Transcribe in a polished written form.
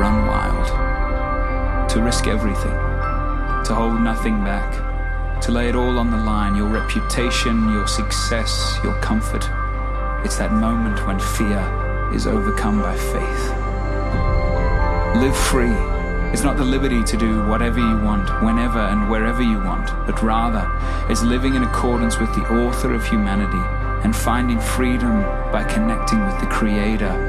run wild, to risk everything, to hold nothing back, to lay it all on the line, your reputation, your success, your comfort. It's that moment when fear is overcome by faith. Live free. It's not the liberty to do whatever you want, whenever and wherever you want, but rather it's living in accordance with the author of humanity and finding freedom by connecting with the Creator